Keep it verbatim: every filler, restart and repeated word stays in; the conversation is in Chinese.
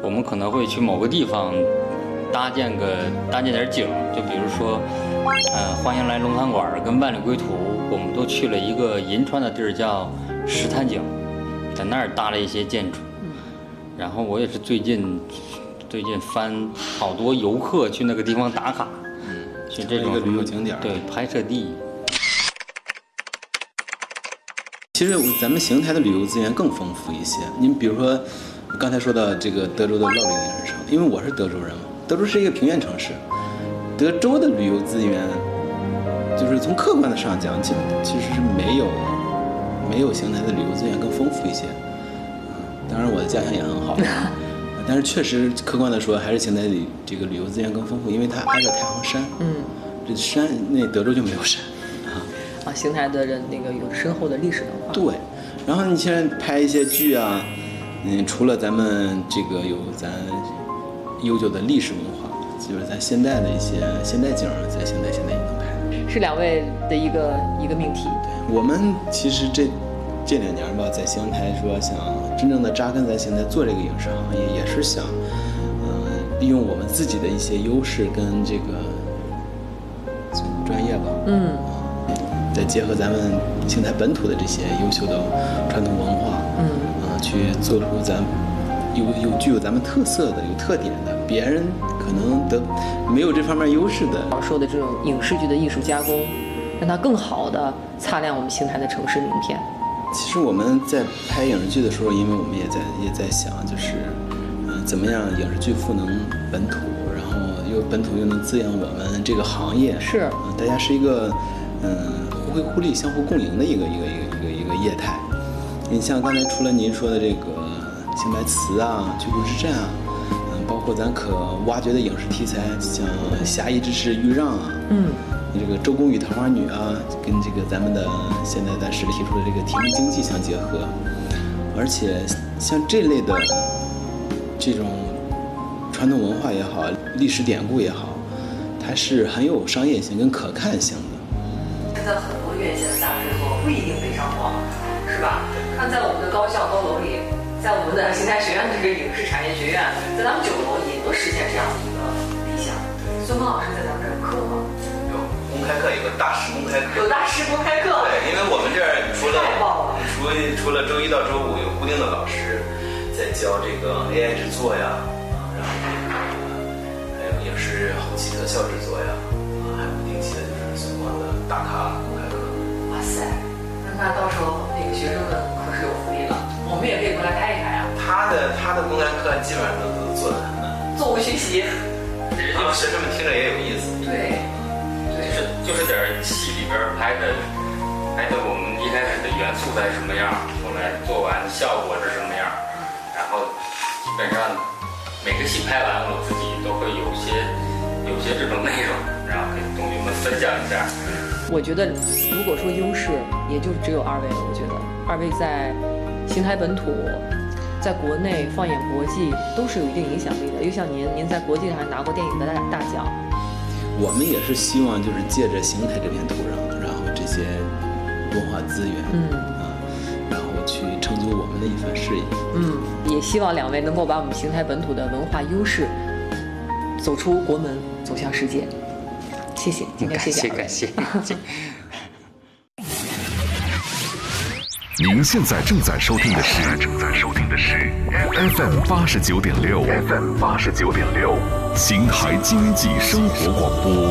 我们可能会去某个地方搭建个搭建点景，就比如说，呃，欢迎来龙潭馆跟万里归途，我们都去了一个银川的地儿叫石潭井，在那儿搭了一些建筑。然后我也是最近最近翻好多游客去那个地方打卡， 嗯， 去这种一个旅游景点， 对，拍摄地。 其实咱们邢台的旅游资源更丰富一些。您比如说，刚才说到这个德州的乐陵影视城，因为我是德州人嘛，德州是一个平原城市，德州的旅游资源，就是从客观的上讲，其其实是没有没有邢台的旅游资源更丰富一些。当然，我的家乡也很好，但是确实客观的说，还是邢台里这个旅游资源更丰富，因为它挨着太行山。 嗯， 这山那德州就没有山。 啊，邢台的人那个有深厚的历史文化。 对，然后你现在拍一些剧啊，嗯，除了咱们这个有咱悠久的历史文化，就是咱现代的一些现代景，在邢台现在也能拍。 是两位的一个一个命题。 对，我们其实这这两年吧，在邢台说想真正的扎根在邢台做这个影视行业，也是想，嗯、呃，利用我们自己的一些优势跟这个专业吧。 嗯。 再结合咱们邢台本土的这些优秀的传统文化， 嗯， 啊、呃，去做出咱有有具有咱们特色的、有特点的，别人可能得没有这方面优势的。 说的这种影视剧的艺术加工，让它更好的擦亮我们邢台的城市名片。 其实我们在拍影视剧的时候，因为我们也在也在想，就是，嗯、呃，怎么样影视剧赋能本土，然后又本土又能滋养我们这个行业。 是， 啊、呃，大家是一个，嗯。互惠互利、相互共赢的一个一个一个一个一个业态。你像刚才除了您说的这个邢台词啊、居住之战啊，嗯，包括咱可挖掘的影视题材，像侠义之士豫让啊， 嗯， 这个周公与桃花女啊，跟这个咱们的现在暂时提出的这个体育经济相结合，而且像这类的这种传统文化也好、历史典故也好，它是很有商业性跟可看性的。 现在很多院线的大制作不一定非常好，是吧？看在我们的高校高楼里，在我们的邢台学院的这个影视产业学院，在咱们九楼也能实现这样的一个理想。孙峰老师在咱们这儿有课吗？ 有公开课，有个大师公开课。 有大师公开课。 对，因为我们这儿除了太棒了， 除除了周一到周五有固定的老师在教这个 A I 制作呀，啊，然后这个还有影视后期特效制作呀。还有定期的就是相关的大咖公开课。 哇塞，那到时候那个学生们可是有福利了，我们也可以过来开一开啊。 他的他的公开课基本上都都做得很难， 座无虚席， 然后学生们听着也有意思。 对， 对，就是就是点戏里边拍的拍的我们一开始的元素在什么样，后来做完效果是什么样，然后基本上每个戏拍完，我自己都会有些。有些这种内容，然后跟同学们分享一下。 我觉得，如果说优势，也就只有二位了。我觉得二位在邢台本土，在国内放眼国际都是有一定影响力的。又像您，您在国际上还拿过电影的大大奖。 我们也是希望，就是借着邢台这片土壤，然后这些文化资源， 嗯啊，然后去成就我们的一番事业。 嗯，也希望两位能够把我们邢台本土的文化优势走出国门，走向世界。谢谢，今天谢谢感谢感谢。 您现在正在收听的是正在收听的是 F M 八十九点六 F M 八十九点六邢台经济生活广播。